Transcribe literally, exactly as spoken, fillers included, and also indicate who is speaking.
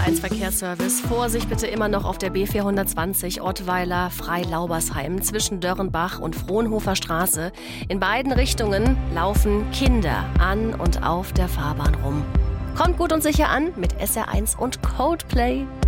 Speaker 1: eins Verkehrsservice. Vorsicht bitte immer noch auf der B vierhundertzwanzig Ottweiler Freilaubersheim zwischen Dörrenbach und Frohnhofer Straße. In beiden Richtungen laufen Kinder an und auf der Fahrbahn rum. Kommt gut und sicher an mit S R eins und Coldplay.